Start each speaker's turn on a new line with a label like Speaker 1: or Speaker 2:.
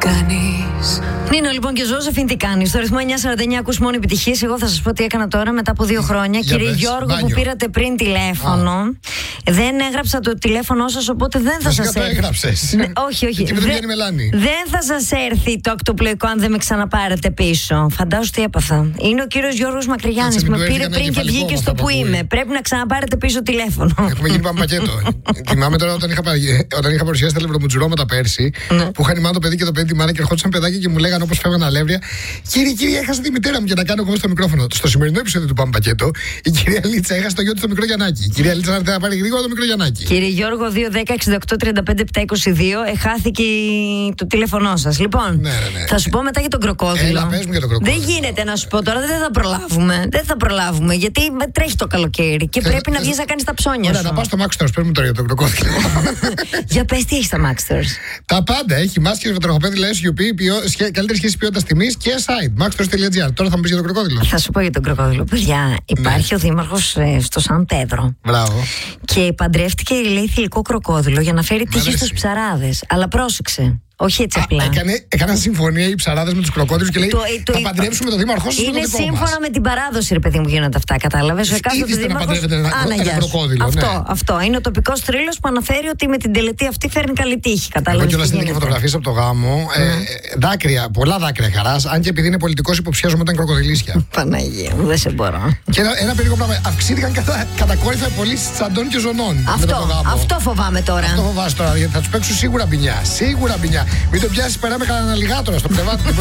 Speaker 1: κάνεις?
Speaker 2: Νίνο λοιπόν και Ζώζεφιν, τι κάνεις? Στο ρυθμό 949 ακούς μόνο επιτυχίες. Εγώ θα σας πω τι έκανα τώρα μετά από 2 χρόνια. Κύριε Γιώργο,
Speaker 3: μπάνιο.
Speaker 2: που πήρατε πριν τηλέφωνο, δεν έγραψα το τηλέφωνό σας, οπότε δεν θα σας
Speaker 3: το
Speaker 2: έρθει.
Speaker 3: έγραψες.
Speaker 2: Όχι, όχι.
Speaker 3: Εκεί με το βγαίνει μελάνη.
Speaker 2: Δεν θα σας έρθει το ακτοπλοϊκό αν δεν με ξαναπάρετε πίσω. Φαντάσου τι έπαθα. Είναι ο κύριος Γιώργος Μακρυγιάννης.
Speaker 3: Κάτσε,
Speaker 2: Με
Speaker 3: μην του
Speaker 2: πήρε
Speaker 3: έρθει
Speaker 2: πριν και
Speaker 3: κανένα
Speaker 2: βγήκε
Speaker 3: κεφαλικό
Speaker 2: στο
Speaker 3: με
Speaker 2: που
Speaker 3: αυτά που
Speaker 2: είμαι.
Speaker 3: ακούει.
Speaker 2: Πρέπει να ξαναπάρετε πίσω τηλέφωνο.
Speaker 3: Έχουμε γίνει πάμε πακέτο. Θυμάμαι τώρα όταν είχα παρουσιάσει τα λευρωμουτζουρώματα πέρσι, που είχαν μάθει το παιδί και το παιδί τη μάνα και ερχόντουσαν παιδάκια και μου λέγανε όπως φεύγαν αλεύρια. Κύριε, έχασα τη μητέρα μου και να κάνω εγώ στο μικρόφωνο. Στο σημερινό επεισόδιο του Πάμε Πακέτο, η κυρία Λίτσα έχασε το γιο του στο μικρό Γιαννάκι. Η κυρία Λίτσα θα πάρει γρήγορα το μικρό Γιαννάκι.
Speaker 2: Κύριε Γιώργο, 2-10-68-35-7-22, εχάθηκε το τηλέφωνό σας. Λοιπόν,
Speaker 3: Ναι.
Speaker 2: θα σου πω μετά για τον κροκόδιλο.
Speaker 3: Έλα, πες μου για τον κροκόδιλο.
Speaker 2: Δεν γίνεται να σου πω τώρα, δεν θα προλάβουμε. Δεν θα προλάβουμε, γιατί τρέχει το καλοκαίρι και πρέπει να βγεις να κάνεις τα ψώνια
Speaker 3: Ωραία,
Speaker 2: σου.
Speaker 3: να πάω στο Maxsters, πες μου τώρα για τον κροκόδιλο.
Speaker 2: Για πες τι έχει στα Maxsters.
Speaker 3: Τα πάντα έχει μάσκες, βατραχοπέδιλα, SUP, καλύτερη σχέση ποιότητας τιμής και site. Maxsters.gr. Τώρα θα μου πεις για τον κροκόδιλο.
Speaker 2: Θα σου πω για τον κροκόδιλο. Παιδιά, υπάρχει ο δήμαρχος στο Σαν Πέδρο.
Speaker 3: Μπράβο.
Speaker 2: Και παντρεύτηκε, λέει, θηλυκό κροκόδιλο για να φέρει τύχη
Speaker 3: αρέσει.
Speaker 2: στους ψαράδες. Αλλά πρόσεξε. Όχι έτσι απλά.
Speaker 3: Έκαναν συμφωνία οι ψαράδες με τους κροκόδιλους και λέει θα παντρεύσουμε τον δήμαρχό σας.
Speaker 2: Είναι σύμφωνα με την παράδοση, ρε παιδί μου, γίνονται αυτά. Κατάλαβες.
Speaker 3: Ήθιστε να παντρεύετε ένα κροκόδιλο.
Speaker 2: Αυτό. Είναι ο τοπικός θρύλος που αναφέρει ότι με την τελετή αυτή φέρνει καλή τύχη.
Speaker 3: Εγώ
Speaker 2: Κατάλαβες.
Speaker 3: κιόλας είδα και φωτογραφίες από το γάμο. Δάκρυα, πολλά δάκρυα χαράς. Αν και επειδή είναι πολιτικός, υποψιάζομαι ότι ήταν κροκοδιλίσια.
Speaker 2: Παναγία μου, δεν σε μπορώ.
Speaker 3: Και ένα περίεργο πράγμα. Αυξήθηκαν κατακόρυφα οι πωλήσεις τσαντών και ζωνών.
Speaker 2: Αυτό φοβάμαι τώρα.
Speaker 3: Αυτό φοβάσαι τώρα, γιατί θα τους παίξουν σίγουρα μπινιά. Μην το πιάσεις, περάμε κανένα αλιγάτορα στο πνευάτι.